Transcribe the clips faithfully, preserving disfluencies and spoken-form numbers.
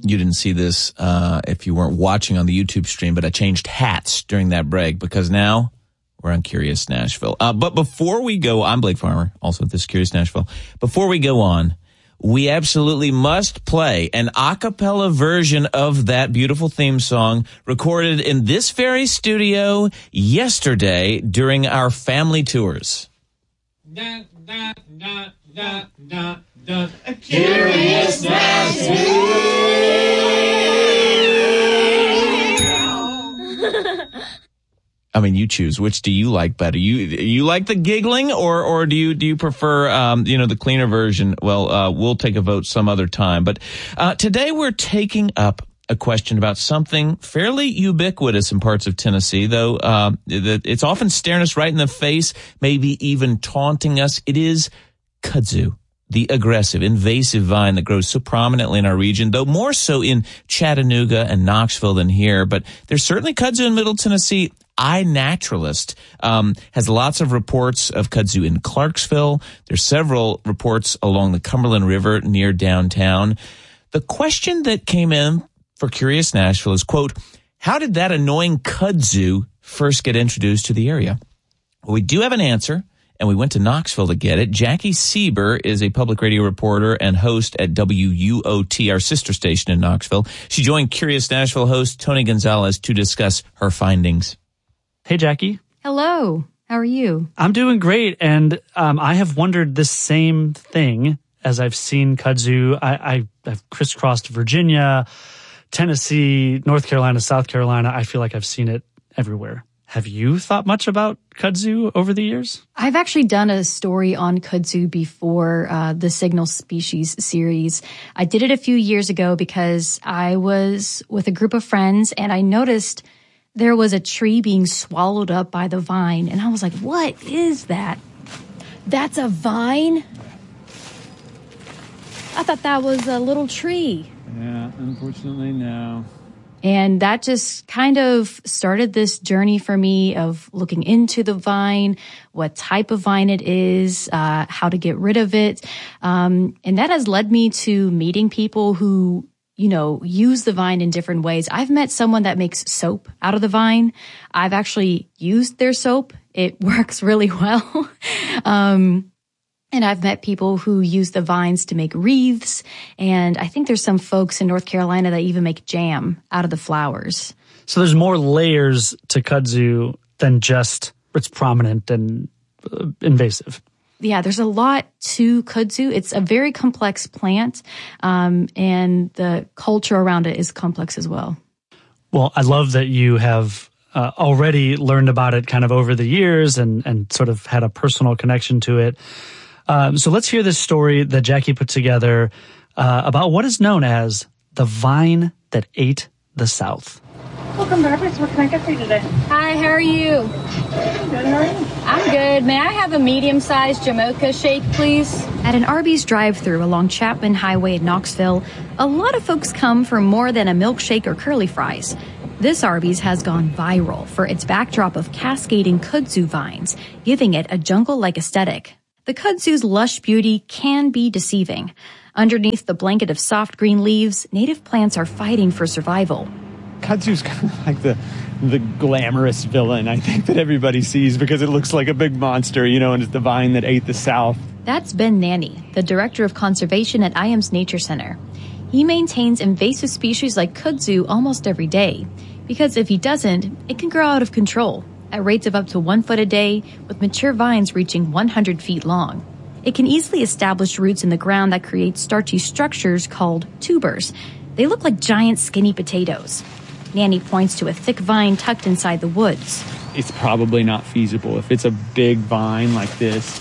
you didn't see this uh, if you weren't watching on the YouTube stream, but I changed hats during that break because now we're on Curious Nashville. Uh, but before we go, I'm Blake Farmer, also at This Curious Nashville. Before we go on, we absolutely must play an a cappella version of that beautiful theme song recorded in this very studio yesterday during our family tours. Da, da, da, da, da, da. A Curious Nashville. I mean, you choose. Which do you like better? You you like the giggling, or or do you do you prefer um, you know the cleaner version? Well, uh, we'll take a vote some other time. But uh, today we're taking up a question about something fairly ubiquitous in parts of Tennessee, though uh, it's often staring us right in the face, maybe even taunting us. It is kudzu, the aggressive, invasive vine that grows so prominently in our region, though more so in Chattanooga and Knoxville than here. But there's certainly kudzu in Middle Tennessee. iNaturalist um, has lots of reports of kudzu in Clarksville. There's several reports along the Cumberland River near downtown. The question that came in for Curious Nashville is, quote, how did that annoying kudzu first get introduced to the area? Well, we do have an answer, and we went to Knoxville to get it. Jackie Sieber is a public radio reporter and host at W U O T, our sister station in Knoxville. She joined Curious Nashville host Tony Gonzalez to discuss her findings. Hey, Jackie. Hello. How are you? I'm doing great, and um, I have wondered this same thing as I've seen kudzu. I, I, I've crisscrossed Virginia, Tennessee, North Carolina, South Carolina. I feel like I've seen it everywhere. Have you thought much about kudzu over the years? I've actually done a story on kudzu before, uh, the Signal Species series. I did it a few years ago because I was with a group of friends and I noticed there was a tree being swallowed up by the vine. And I was like, what is that? That's a vine? I thought that was a little tree. Yeah, unfortunately, no. And that just kind of started this journey for me of looking into the vine, what type of vine it is, uh, how to get rid of it. Um, and that has led me to meeting people who, you know, use the vine in different ways. I've met someone that makes soap out of the vine. I've actually used their soap. It works really well. um, And I've met people who use the vines to make wreaths. And I think there's some folks in North Carolina that even make jam out of the flowers. So there's more layers to kudzu than just it's prominent and uh, invasive. Yeah, there's a lot to kudzu. It's a very complex plant, um, and the culture around it is complex as well. Well, I love that you have uh, already learned about it kind of over the years and, and sort of had a personal connection to it. Um, so let's hear this story that Jackie put together uh, about what is known as the vine that ate the South. Welcome to Arby's. What can I get for you today? Hi, how are you? Good, how are you? I'm good. May I have a medium-sized Jamocha shake, please? At an Arby's drive-thru along Chapman Highway in Knoxville, a lot of folks come for more than a milkshake or curly fries. This Arby's has gone viral for its backdrop of cascading kudzu vines, giving it a jungle-like aesthetic. The kudzu's lush beauty can be deceiving. Underneath the blanket of soft green leaves, native plants are fighting for survival. Kudzu's kind of like the the glamorous villain, I think, that everybody sees because it looks like a big monster, you know, and it's the vine that ate the South. That's Ben Nanny, the director of conservation at I A M S Nature Center. He maintains invasive species like kudzu almost every day, because if he doesn't, it can grow out of control at rates of up to one foot a day, with mature vines reaching one hundred feet long. It can easily establish roots in the ground that create starchy structures called tubers. They look like giant skinny potatoes. Nanny points to a thick vine tucked inside the woods. It's probably not feasible. If it's a big vine like this,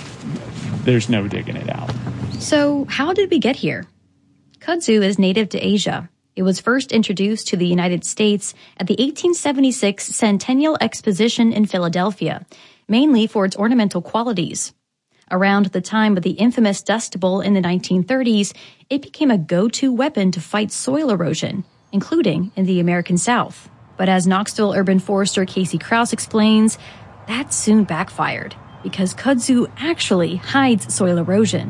there's no digging it out. So how did we get here? Kudzu is native to Asia. It was first introduced to the United States at the eighteen seventy-six Centennial Exposition in Philadelphia, mainly for its ornamental qualities. Around the time of the infamous Dust Bowl in the nineteen thirties, it became a go-to weapon to fight soil erosion, including in the American South. But as Knoxville urban forester Casey Krause explains, that soon backfired because kudzu actually hides soil erosion.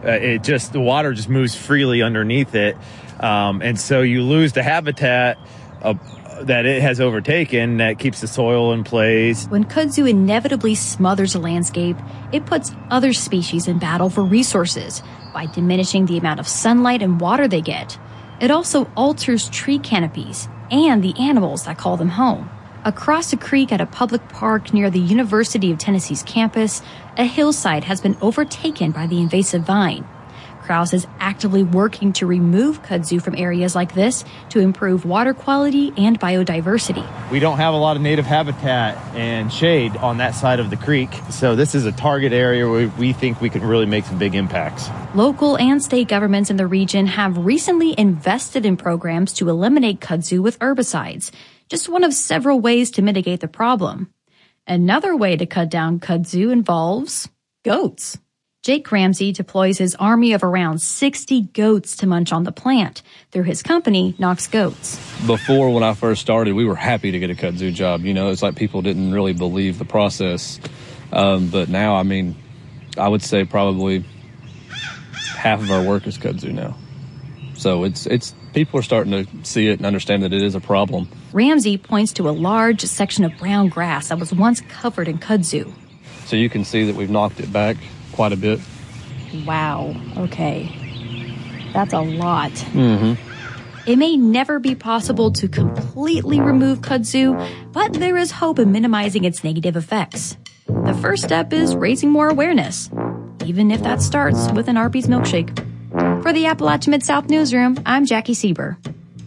Uh, it just, the water just moves freely underneath it. Um, and so you lose the habitat uh, that it has overtaken that keeps the soil in place. When kudzu inevitably smothers a landscape, it puts other species in battle for resources by diminishing the amount of sunlight and water they get. It also alters tree canopies and the animals that call them home. Across a creek at a public park near the University of Tennessee's campus, a hillside has been overtaken by the invasive vine. Krause is actively working to remove kudzu from areas like this to improve water quality and biodiversity. We don't have a lot of native habitat and shade on that side of the creek, so this is a target area where we think we can really make some big impacts. Local and state governments in the region have recently invested in programs to eliminate kudzu with herbicides, just one of several ways to mitigate the problem. Another way to cut down kudzu involves goats. Jake Ramsey deploys his army of around sixty goats to munch on the plant through his company, Knox Goats. Before, when I first started, we were happy to get a kudzu job. You know, it's like people didn't really believe the process. Um, but now, I mean, I would say probably half of our work is kudzu now. So it's it's people are starting to see it and understand that it is a problem. Ramsey points to a large section of brown grass that was once covered in kudzu. So you can see that we've knocked it back quite a bit. Wow. Okay. That's a lot. Mm-hmm. It may never be possible to completely remove kudzu, but there is hope in minimizing its negative effects. The first step is raising more awareness, even if that starts with an Arby's milkshake. For the Appalachia Mid-South Newsroom, I'm Jackie Sieber.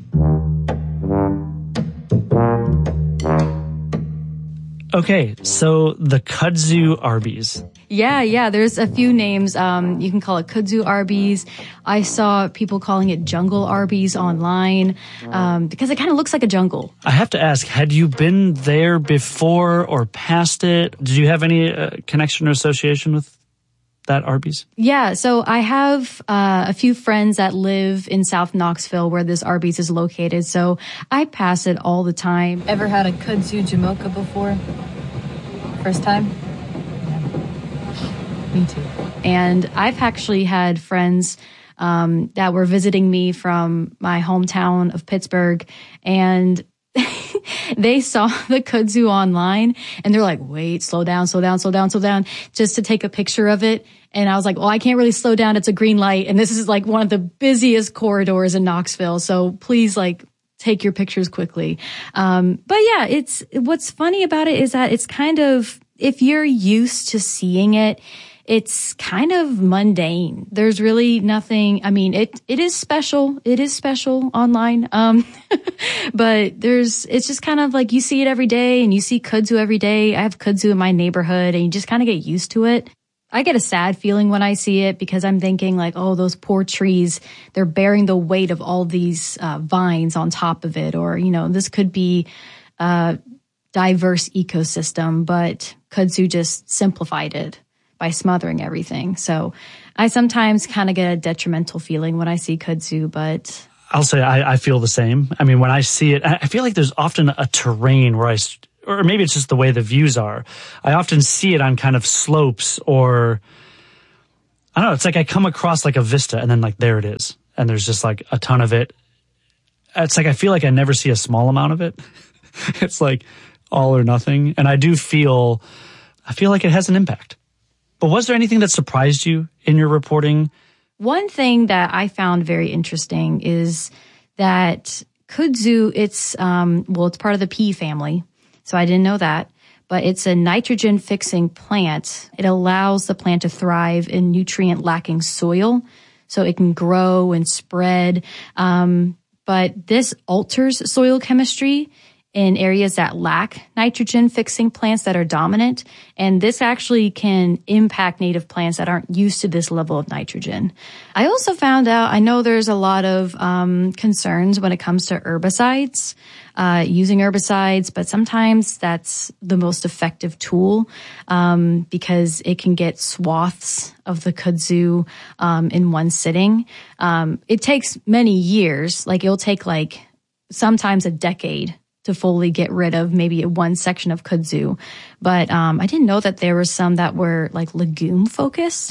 Okay, so the kudzu Arby's. Yeah, yeah, there's a few names. Um, you can call it kudzu Arby's. I saw people calling it jungle Arby's online um, because it kind of looks like a jungle. I have to ask, had you been there before or past it? Did you have any uh, connection or association with that Arby's? Yeah, so I have uh, a few friends that live in South Knoxville where this Arby's is located, so I pass it all the time. Ever had a kudzu jamocha before? First time? Me too. And I've actually had friends um, that were visiting me from my hometown of Pittsburgh, and they saw the kudzu online, and they're like, wait, slow down, slow down, slow down, slow down, just to take a picture of it. And I was like, well, I can't really slow down. It's a green light. And this is like one of the busiest corridors in Knoxville. So please, like, take your pictures quickly. Um, but yeah, it's, what's funny about it is that it's kind of, if you're used to seeing it, it's kind of mundane. There's really nothing. I mean, it, it is special. It is special online. Um, but there's, it's just kind of like you see it every day and you see kudzu every day. I have kudzu in my neighborhood and you just kind of get used to it. I get a sad feeling when I see it because I'm thinking like, oh, those poor trees, they're bearing the weight of all these uh, vines on top of it. Or, you know, this could be a diverse ecosystem, but kudzu just simplified it by smothering everything. So I sometimes kind of get a detrimental feeling when I see kudzu, but I'll say I, I feel the same. I mean, when I see it, I feel like there's often a terrain where I, or maybe it's just the way the views are. I often see it on kind of slopes or, I don't know, it's like I come across like a vista and then like there it is. And there's just like a ton of it. It's like I feel like I never see a small amount of it. It's like all or nothing. And I do feel, I feel like it has an impact. But was there anything that surprised you in your reporting? One thing that I found very interesting is that kudzu, it's, um, well, it's part of the pea family. So I didn't know that, but it's a nitrogen fixing plant. It allows the plant to thrive in nutrient lacking soil so it can grow and spread. Um, but this alters soil chemistry in areas that lack nitrogen fixing plants that are dominant. And this actually can impact native plants that aren't used to this level of nitrogen. I also found out, I know there's a lot of um, concerns when it comes to herbicides, uh, using herbicides, but sometimes that's the most effective tool um, because it can get swaths of the kudzu um, in one sitting. Um, it takes many years, like it'll take like sometimes a decade to fully get rid of maybe one section of kudzu. But um, I didn't know that there were some that were like legume focused.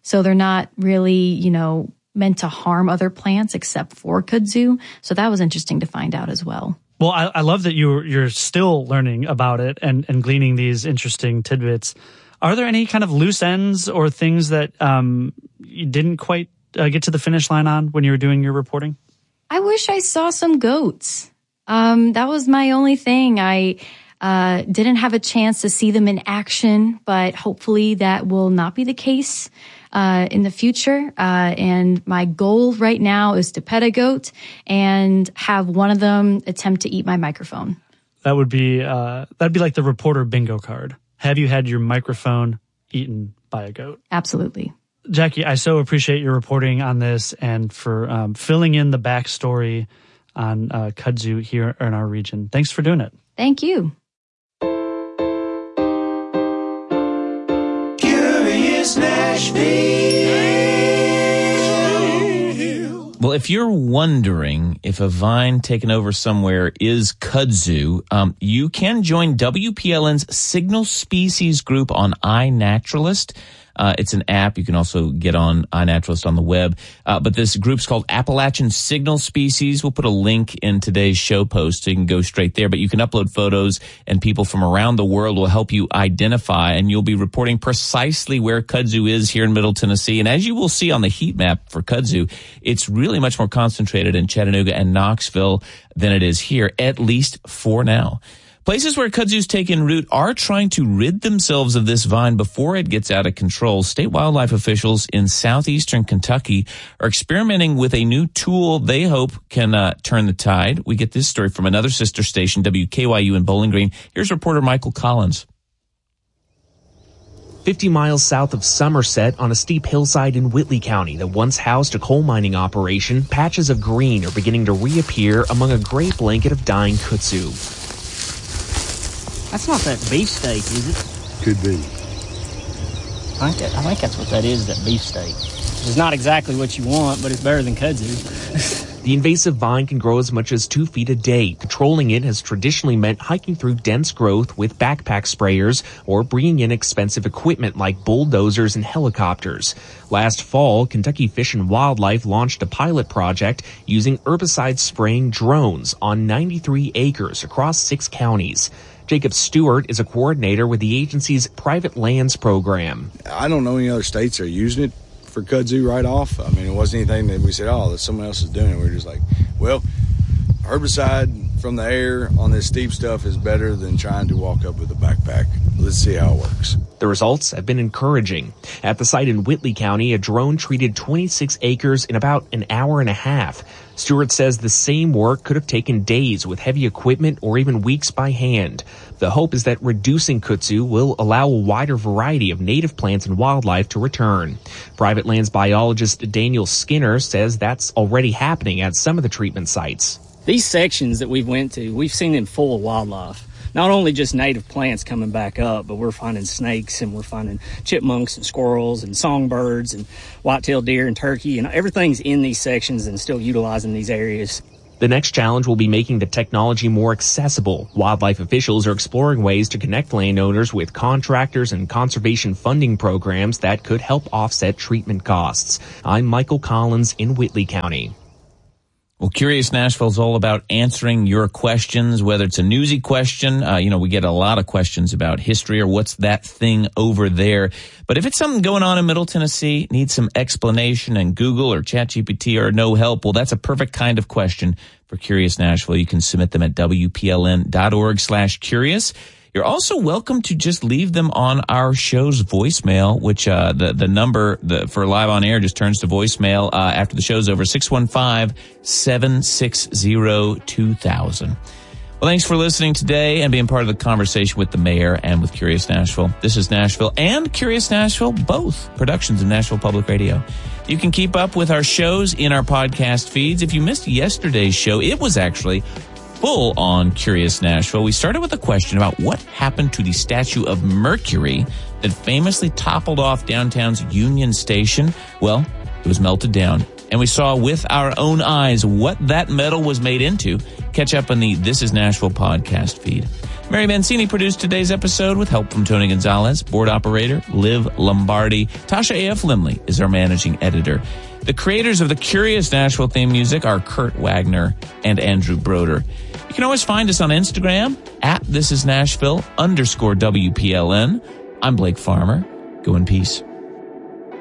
So they're not really, you know, meant to harm other plants except for kudzu. So that was interesting to find out as well. Well, I, I love that you're you're still learning about it and, and gleaning these interesting tidbits. Are there any kind of loose ends or things that um, you didn't quite uh, get to the finish line on when you were doing your reporting? I wish I saw some goats. Um, that was my only thing. I uh, didn't have a chance to see them in action, but hopefully that will not be the case uh, in the future. Uh, and my goal right now is to pet a goat and have one of them attempt to eat my microphone. That would be uh, that'd be like the reporter bingo card. Have you had your microphone eaten by a goat? Absolutely. Jackie, I so appreciate your reporting on this and for um, filling in the backstory on uh, kudzu here in our region. Thanks for doing it. Thank you. Curious Nashville. Well, if you're wondering if a vine taken over somewhere is kudzu, um, you can join W P L N's Signal Species group on iNaturalist. Uh, it's an app. You can also get on iNaturalist on the web. Uh, but this group's called Appalachian Signal Species. We'll put a link in today's show post so you can go straight there. But you can upload photos and people from around the world will help you identify, and you'll be reporting precisely where kudzu is here in Middle Tennessee. And as you will see on the heat map for kudzu, it's really much more concentrated in Chattanooga and Knoxville than it is here, at least for now. Places where kudzu's taken root are trying to rid themselves of this vine before it gets out of control. State wildlife officials in southeastern Kentucky are experimenting with a new tool they hope can uh, turn the tide. We get this story from another sister station, W K Y U in Bowling Green. Here's reporter Michael Collins. fifty miles south of Somerset, on a steep hillside in Whitley County that once housed a coal mining operation, patches of green are beginning to reappear among a gray blanket of dying kudzu. That's not that beefsteak, is it? Could be. I think, that, I think that's what that is, that beefsteak. It's not exactly what you want, but it's better than kudzu. The invasive vine can grow as much as two feet a day. Controlling it has traditionally meant hiking through dense growth with backpack sprayers or bringing in expensive equipment like bulldozers and helicopters. Last fall, Kentucky Fish and Wildlife launched a pilot project using herbicide-spraying drones on ninety-three acres across six counties. Jacob Stewart is a coordinator with the agency's private lands program. I don't know any other states that are using it for kudzu right off. I mean, it wasn't anything that we said, oh, that someone else is doing it. We were just like, well, herbicide from the air on this steep stuff is better than trying to walk up with a backpack. Let's see how it works. The results have been encouraging. At the site in Whitley County, a drone treated twenty-six acres in about an hour and a half. Stewart says the same work could have taken days with heavy equipment or even weeks by hand. The hope is that reducing kudzu will allow a wider variety of native plants and wildlife to return. Private lands biologist Daniel Skinner says that's already happening at some of the treatment sites. These sections that we've went to, we've seen them full of wildlife. Not only just native plants coming back up, but we're finding snakes and we're finding chipmunks and squirrels and songbirds and white-tailed deer and turkey, and everything's in these sections and still utilizing these areas. The next challenge will be making the technology more accessible. Wildlife officials are exploring ways to connect landowners with contractors and conservation funding programs that could help offset treatment costs. I'm Michael Collins in Whitley County. Well, Curious Nashville is all about answering your questions, whether it's a newsy question. Uh, you know, we get a lot of questions about history or what's that thing over there. But if it's something going on in Middle Tennessee, needs some explanation, and Google or ChatGPT are no help, well, that's a perfect kind of question for Curious Nashville. You can submit them at W P L N dot org slash curious. You're also welcome to just leave them on our show's voicemail, which uh, the the number the, for live on air just turns to voicemail uh, after the show's over, six one five, seven six zero, two thousand. Well, thanks for listening today and being part of the conversation with the mayor and with Curious Nashville. This is Nashville and Curious Nashville, both productions of Nashville Public Radio. You can keep up with our shows in our podcast feeds. If you missed yesterday's show, it was actually full on Curious Nashville. We started with a question about what happened to the statue of Mercury that famously toppled off downtown's Union Station. Well, it was melted down. And we saw with our own eyes what that metal was made into. Catch up on the This is Nashville podcast feed. Mary Mancini produced today's episode with help from Tony Gonzalez, board operator Liv Lombardi. Tasha A F. Limley is our managing editor. The creators of the Curious Nashville theme music are Kurt Wagner and Andrew Broder. You can always find us on Instagram at This Is Nashville underscore W P L N. I'm Blake Farmer. Go in peace.